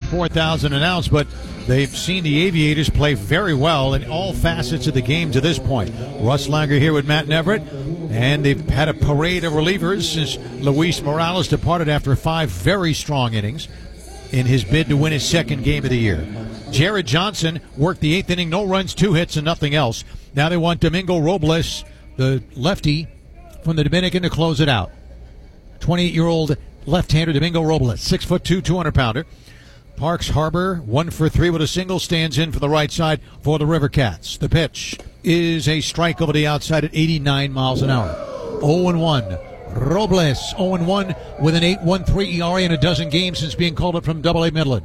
4,000 an ounce, but they've seen the Aviators play very well in all facets of the game to this point. Russ Langer here with Matt Neverett, and they've had a parade of relievers since Luis Morales departed after 5 very strong innings in his bid to win his second game of the year. Jared Johnson worked the 8th inning, no runs, 2 hits, and nothing else. Now they want Domingo Robles, the lefty from the Dominican, to close it out. 28-year-old left-hander Domingo Robles, 6'2", 200-pounder. Parks Harbor, 1 for 3 with a single, stands in for the right side for the River Cats. The pitch is a strike over the outside at 89 miles an hour. 0-1. Robles, 0-1 with an 8.13 ERA in a dozen games since being called up from Double-A Midland.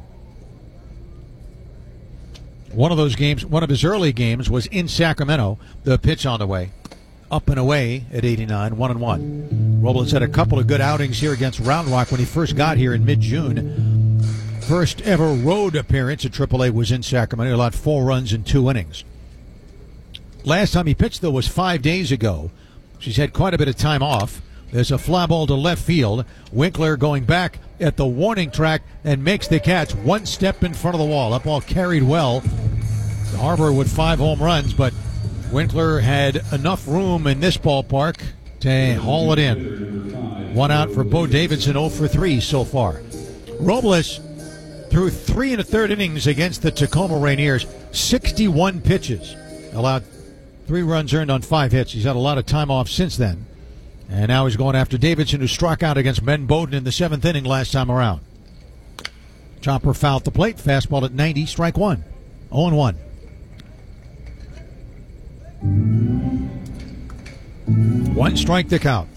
One of those games, one of his early games, was in Sacramento. The pitch on the way. Up and away at 89, 1-1. Robles had a couple of good outings here against Round Rock when he first got here in mid-June. First ever road appearance at AAA was in Sacramento. He allowed 4 runs in 2 innings. Last time he pitched, though, was 5 days ago. She's had quite a bit of time off. There's a fly ball to left field. Winkler going back at the warning track and makes the Cats 1 step in front of the wall. That ball carried well. Harbor with 5 home runs, but Winkler had enough room in this ballpark to haul it in. 1 out for Bo Davidson, 0 for 3 so far. Robles threw 3 1/3 innings against the Tacoma Rainiers, 61 pitches, allowed 3 runs earned on 5 hits. He's had a lot of time off since then. And now he's going after Davidson, who struck out against Ben Bowden in the 7th inning last time around. Chopper fouled the plate, fastball at 90, strike 1. 0-1. 1 strike the count.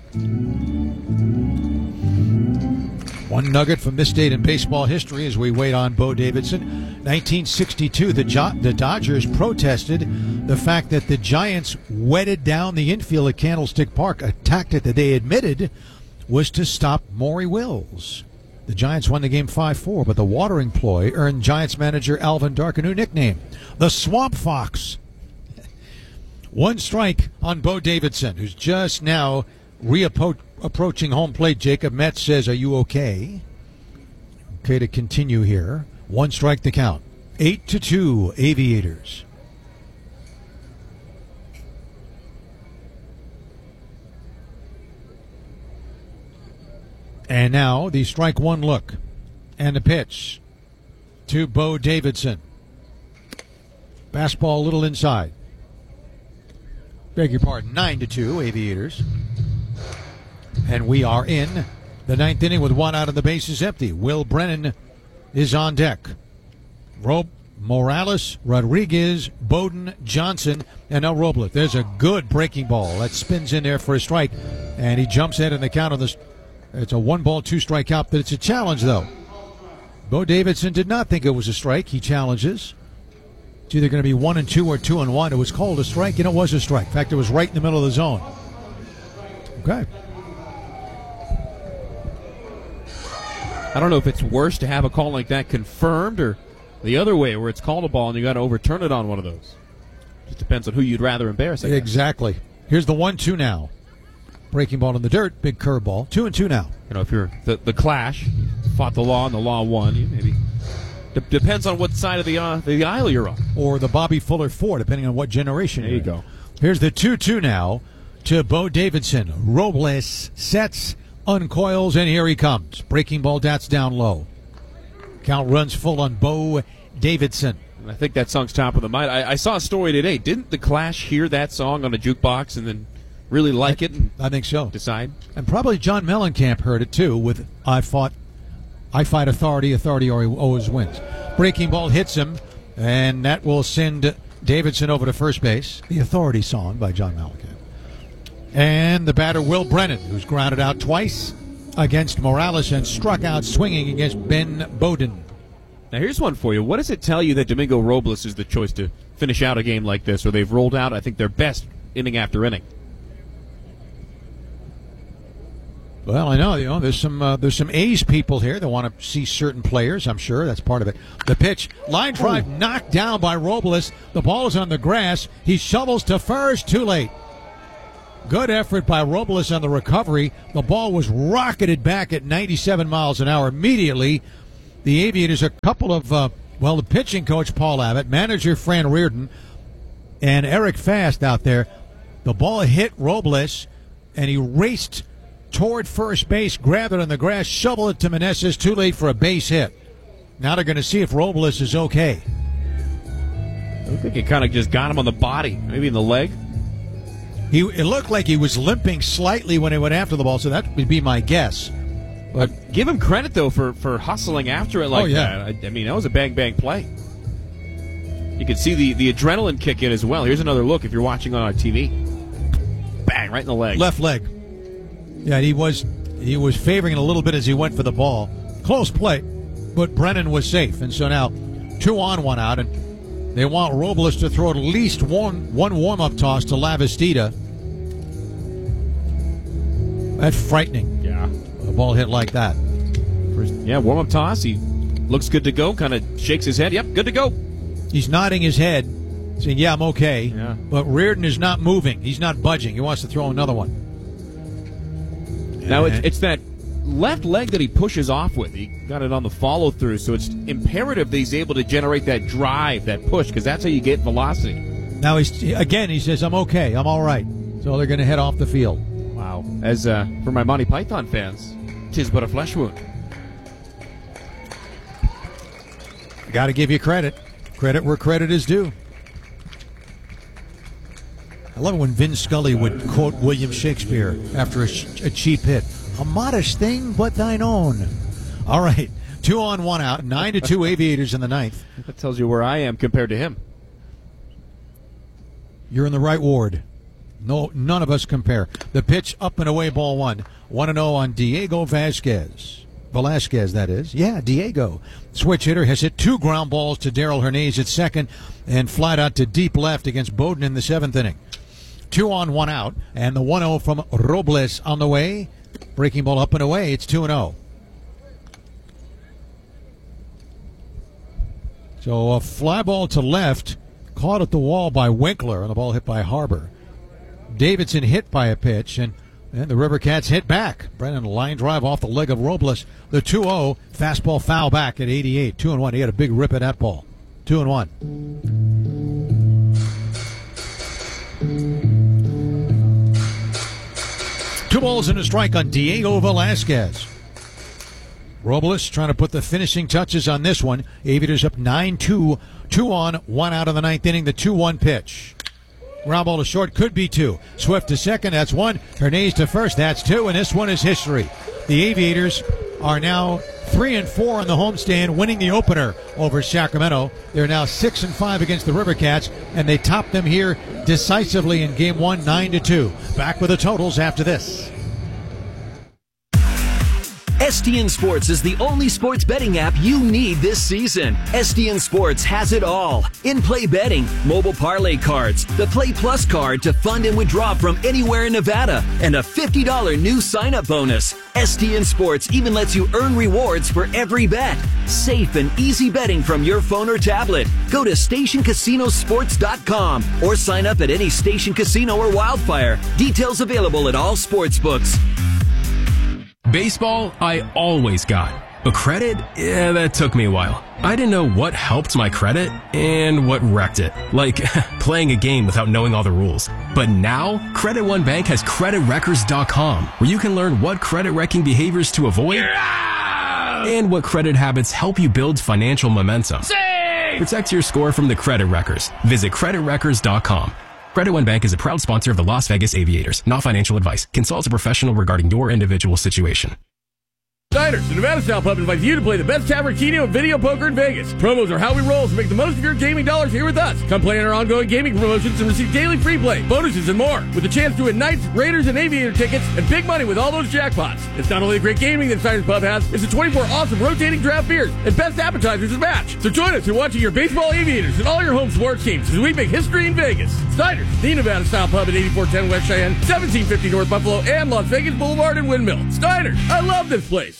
One nugget from this date in baseball history as we wait on Bo Davidson. 1962, the Dodgers protested the fact that the Giants wetted down the infield at Candlestick Park, a tactic that they admitted was to stop Maury Wills. The Giants won the game 5-4, but the watering ploy earned Giants manager Alvin Dark a new nickname, the Swamp Fox. 1 strike on Bo Davidson, who's just now approaching home plate. Jacob Metz says, "Are you okay?" Okay to continue here. 1 strike the count. 8-2 Aviators. And now the strike 1 look. And the pitch to Bo Davidson. Fastball a little inside. Beg your pardon, 9-2 Aviators. And we are in the 9th inning with 1 out and the bases empty. Will Brennan is on deck. Morales, Rodriguez, Bowden, Johnson, and now Robles. There's a good breaking ball that spins in there for a strike, and he jumps ahead in the count on this. It's a 1-ball, 2-strike count, but it's a challenge, though. Bo Davidson did not think it was a strike. He challenges. It's either going to be 1-2 or 2-1. It was called a strike, and it was a strike. In fact, it was right in the middle of the zone. Okay. I don't know if it's worse to have a call like that confirmed or the other way where it's called a ball and you got to overturn it on one of those. Just depends on who you'd rather embarrass. Exactly. Here's the 1-2 now. Breaking ball in the dirt, big curveball. 2-2 now. You know, if you're the Clash, fought the law and the law won, you maybe depends on what side of the aisle you're on. Or the Bobby Fuller 4, depending on what generation. There you go. Here's the 2-2 now to Bo Davidson. Robles sets, uncoils, and here he comes. Breaking ball, that's down low. Count runs full on Bo Davidson. I think that song's top of the mind. I saw a story today. Didn't the Clash hear that song on a jukebox and then really like it? And I think so. Decide? And probably John Mellencamp heard it too with I Fight Authority, Authority always wins. Breaking ball hits him, and that will send Davidson over to first base. The Authority song by John Mellencamp. And the batter, Will Brennan, who's grounded out twice against Morales and struck out swinging against Ben Bowden. Now here's one for you. What does it tell you that Domingo Robles is the choice to finish out a game like this, or they've rolled out, I think, their best inning after inning? Well, I know, there's some A's people here that want to see certain players. I'm sure that's part of it. The pitch, line drive, knocked down by Robles. The ball is on the grass. He shovels to first, too late. Good effort by Robles on the recovery. The ball was rocketed back at 97 miles an hour. Immediately, the Aviators, a couple of, the pitching coach, Paul Abbott, manager, Fran Reardon, and Eric Fast out there. The ball hit Robles, and he raced toward first base, grabbed it on the grass, shoveled it to Meneses, too late for a base hit. Now they're going to see if Robles is okay. I think it kind of just got him on the body, maybe in the leg. It looked like he was limping slightly when he went after the ball, so that would be my guess. But give him credit, though, for hustling after it like that. I mean, that was a bang-bang play. You could see the adrenaline kick in as well. Here's another look if you're watching on our TV. Bang, right in the leg. Left leg. Yeah, he was favoring it a little bit as he went for the ball. Close play, but Brennan was safe. And so now 2 on, 1 out, and they want Robles to throw at least one warm-up toss to Lavastida. That's frightening. Yeah. A ball hit like that. Warm-up toss. He looks good to go, kind of shakes his head. Yep, good to go. He's nodding his head, saying, yeah, I'm okay. Yeah. But Reardon is not moving. He's not budging. He wants to throw another one. Now, it's that left leg that he pushes off with. He got it on the follow-through, so it's imperative that he's able to generate that drive, that push, because that's how you get velocity. Now, he says, I'm okay. I'm all right. So they're going to head off the field. Wow. As for my Monty Python fans, 'tis but a flesh wound. Got to give you credit. Credit where credit is due. I love it when Vin Scully would quote William Shakespeare after a cheap hit. A modest thing, but thine own. All right. 2 on, 1 out. 9-2 Aviators in the ninth. That tells you where I am compared to him. You're in the right ward. No, none of us compare. The pitch up and away, ball 1. 1-0 on Diego Velasquez, that is. Yeah, Diego. Switch hitter has hit 2 ground balls to Darrell Hernandez at second and flied out to deep left against Bowden in the 7th inning. 2 on, 1 out, and the 1-0 from Robles on the way. Breaking ball up and away. It's 2-0. So a fly ball to left, caught at the wall by Winkler, and the ball hit by Harbor. Davidson hit by a pitch, and the River Cats hit back. Brennan line drive off the leg of Robles. The 2-0 fastball foul back at 88. 2-1. He had a big rip at that ball. 2-1. Two balls and a strike on Diego Velasquez. Robles trying to put the finishing touches on this one. Aviators up 9-2. 2 on, 1 out of the 9th inning. The 2-1 pitch. Ground ball to short, could be 2. Swift to second, that's 1. Hernandez to first, that's 2. And this one is history. The Aviators are now 3-4 on the homestand, winning the opener over Sacramento. They're now 6-5 against the River Cats, and they topped them here decisively in Game 1, 9-2. Back with the totals after this. STN Sports is the only sports betting app you need this season. STN Sports has it all. In-play betting, mobile parlay cards, the Play Plus card to fund and withdraw from anywhere in Nevada, and a $50 new sign-up bonus. STN Sports even lets you earn rewards for every bet. Safe and easy betting from your phone or tablet. Go to StationCasinoSports.com or sign up at any Station Casino or Wildfire. Details available at all sportsbooks. Baseball, I always got. But credit? Yeah, that took me a while. I didn't know what helped my credit and what wrecked it. Like playing a game without knowing all the rules. But now, Credit One Bank has CreditWreckers.com, where you can learn what credit wrecking behaviors to avoid and what credit habits help you build financial momentum. Protect your score from the Credit Wreckers. Visit CreditWreckers.com. Credit One Bank is a proud sponsor of the Las Vegas Aviators. Not financial advice. Consult a professional regarding your individual situation. Diners, the Nevada Style Pub invites you to play the best tavern, keno, and video poker in Vegas. Promos are how we roll, so make the most of your gaming dollars here with us. Come play in our ongoing gaming promotions and receive daily free play, bonuses, and more. With a chance to win Knights, Raiders, and Aviator tickets, and big money with all those jackpots. It's not only the great gaming that Diners Pub has, it's the 24 awesome rotating draft beers and best appetizers to match. So join us in watching your baseball Aviators and all your home sports teams as we make history in Vegas. Diners, the Nevada Style Pub at 8410 West Cheyenne, 1750 North Buffalo, and Las Vegas Boulevard and Windmill. Diners, I love this place.